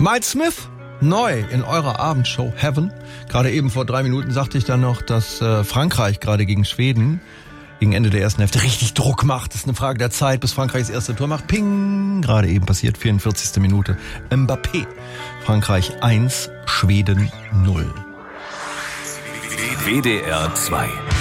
Miles Smith, neu in eurer Abendshow Heaven. Gerade eben vor 3 Minuten sagte ich dann noch, dass Frankreich gerade gegen Schweden gegen Ende der ersten Hälfte richtig Druck macht. Das ist eine Frage der Zeit, bis Frankreich das erste Tor macht. Ping! Gerade eben passiert, 44. Minute. Mbappé. Frankreich 1, Schweden 0. WDR 2